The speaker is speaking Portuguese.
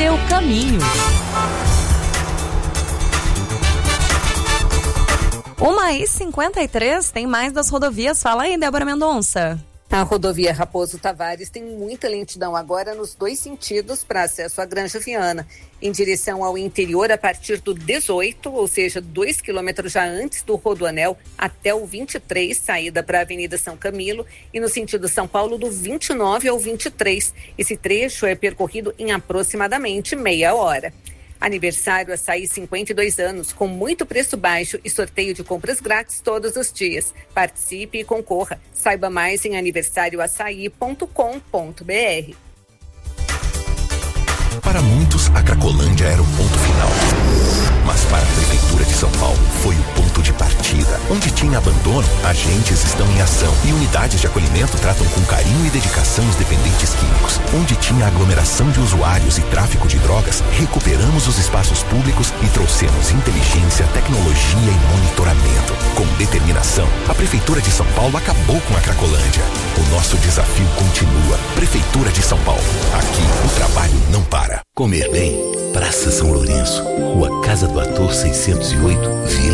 seu caminho. 1h53, tem mais das rodovias. Fala aí, Débora Mendonça. A rodovia Raposo Tavares tem muita lentidão agora nos dois sentidos para acesso à Granja Viana. Em direção ao interior, a partir do 18, ou seja, 2 quilômetros já antes do Rodoanel, até o 23, saída para a Avenida São Camilo, e no sentido São Paulo, do 29 ao 23. Esse trecho é percorrido em aproximadamente meia hora. Aniversário Açaí 52 anos, com muito preço baixo e sorteio de compras grátis todos os dias. Participe e concorra. Saiba mais em aniversarioaçaí.com.br. Para muitos, a Cracolândia era o ponto final. Mas para a Prefeitura de São Paulo, foi o ponto de partida. Onde tinha abandono, agentes estão em ação e unidades de acolhimento tratam com carinho e dedicação os dependentes químicos. Onde tinha aglomeração de usuários e tráfico de drogas, recuperamos os espaços públicos e trouxemos inteligência, tecnologia e monitoramento. Com determinação, a Prefeitura de São Paulo acabou com a Cracolândia. O nosso desafio continua. Prefeitura de São Paulo. Aqui, o trabalho não para. Comer bem. Praça São Lourenço, Rua Casa do Ator 608, Vila